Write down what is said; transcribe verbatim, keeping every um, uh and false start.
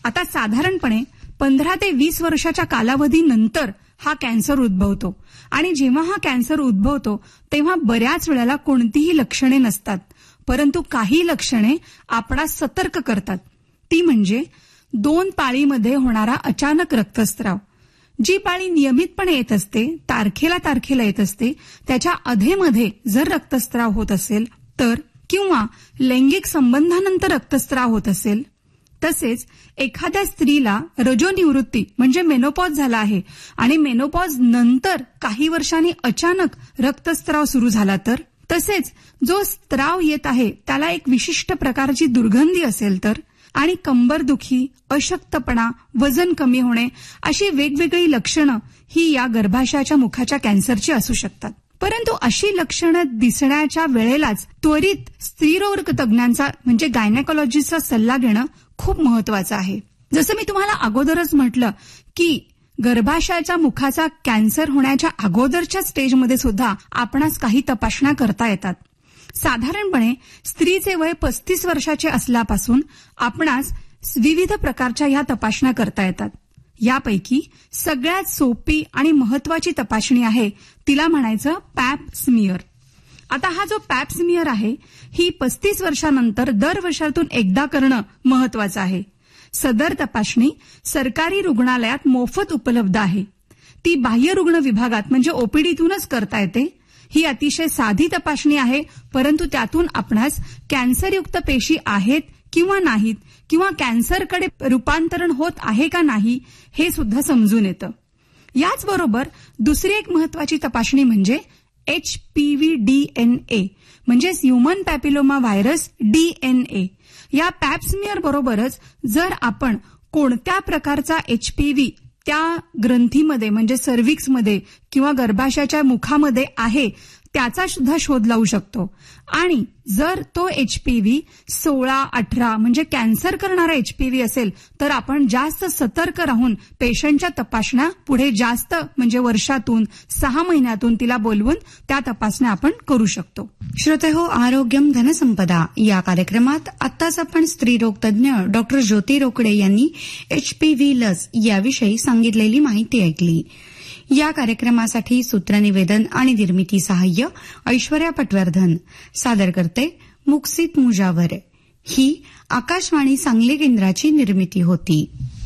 आता साधारणपणे पंधरा ते वीस वर्षाच्या कालावधीनंतर हा कॅन्सर उद्भवतो आणि जेव्हा हा कॅन्सर उद्भवतो तेव्हा बऱ्याच वेळेला कोणतीही लक्षणे नसतात, परंतु काही लक्षणे आपणास सतर्क करतात. ती म्हणजे दोन पाळीमध्ये होणारा अचानक रक्तस्राव. जी पाळी नियमितपणे येत असते, तारखेला तारखेला येत असते, त्याच्या अधेमध्ये जर रक्तस्राव होत असेल तर, किंवा लैंगिक संबंधानंतर रक्तस्राव होत असेल, तसेच एखाद्या स्त्रीला रजोनिवृत्ती म्हणजे मेनोपॉज झाला आहे आणि मेनोपॉज नंतर काही वर्षांनी अचानक रक्तस्राव सुरू झाला तर, तसेच जो स्त्राव येत आहे त्याला एक विशिष्ट प्रकारची दुर्गंधी असेल तर, आणि कंबरदुखी, अशक्तपणा, वजन कमी होणे अशी वेगवेगळी लक्षणं ही या गर्भाशयाच्या मुखाच्या कॅन्सरची असू शकतात. परंतु अशी लक्षणं दिसण्याच्या वेळेलाच त्वरित स्त्रीरोग तज्ञांचा म्हणजे गायनेकॉलॉजिस्टचा सल्ला घेणं खूप महत्वाचं आहे. जसं मी तुम्हाला अगोदरच म्हटलं की गर्भाशयाच्या मुखाचा कॅन्सर होण्याच्या अगोदरच्या स्टेजमध्ये सुद्धा आपणास काही तपासण्या करता येतात. साधारणपणे स्त्रीचे वय पस्तीस वर्षाचे असल्यापासून आपणास विविध प्रकारच्या या तपासण्या करता येतात. यापैकी सगळ्यात सोपी आणि महत्वाची तपासणी आहे तिला म्हणायचं पॅप स्मिअर. आता हा जो पॅप स्मिअर आहे ही पस्तीस वर्षानंतर दर वर्षातून एकदा करणं महत्वाचं आहे. सदर तपासणी सरकारी रुग्णालयात मोफत उपलब्ध आहे. ती बाह्य रुग्ण विभागात म्हणजे ओपीडीतूनच करता येते. ही अतिशय साधी तपासणी आहे, परंतु त्यातून आपणास कॅन्सरयुक्त पेशी आहेत किंवा नाहीत किंवा कॅन्सरकडे रूपांतरण होत आहे का नाही हे सुद्धा समजून येतं. याचबरोबर दुसरी एक महत्वाची तपासणी म्हणजे H P V D N A म्हणजेच ह्युमन पॅपिलोमा व्हायरस डीएनए. या पॅपस्मिअर बरोबरच जर आपण कोणत्या प्रकारचा एचपीव्ही त्या ग्रंथीमध्ये म्हणजे सर्व्हिक्समध्ये किंवा गर्भाशयाच्या मुखामध्ये आहे त्याचा सुद्धा शोध लावू शकतो. आणि जर तो एचपीव्ही सोळा अठरा म्हणजे कॅन्सर करणारा एचपीव्ही असेल तर आपण जास्त सतर्क राहून पेशंटच्या तपासण्या पुढे जास्त म्हणजे वर्षातून सहा महिन्यातून तिला बोलवून त्या तपासण्या आपण करू शकतो. श्रोतेहो, आरोग्यम धनसंपदा या कार्यक्रमात आत्ताच आपण स्त्रीरोग तज्ञ डॉक्टर ज्योती रोकडे यांनी एचपीव्ही लस याविषयी सांगितलेली माहिती ऐकली. या कार्यक्रमासाठी सूत्रनिवेदन आणि निर्मिती सहाय्य ऐश्वर्या पटवर्धन, सादर करते मुक्सित मुजावर. ही आकाशवाणी सांगली केंद्राची निर्मिती होती.